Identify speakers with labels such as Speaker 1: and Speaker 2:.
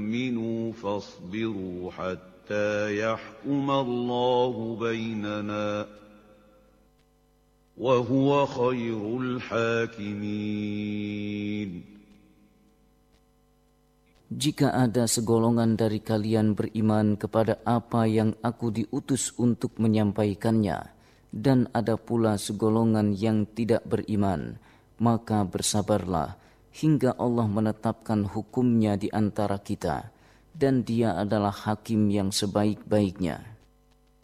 Speaker 1: آمنوا فاصبروا حتى يحكم الله بيننا وهو خير الحاكمين.
Speaker 2: Jika ada segolongan dari kalian beriman kepada apa yang aku diutus untuk menyampaikannya, dan ada pula segolongan yang tidak beriman, maka bersabarlah hingga Allah menetapkan hukumnya di antara kita, dan Dia adalah hakim yang sebaik-baiknya.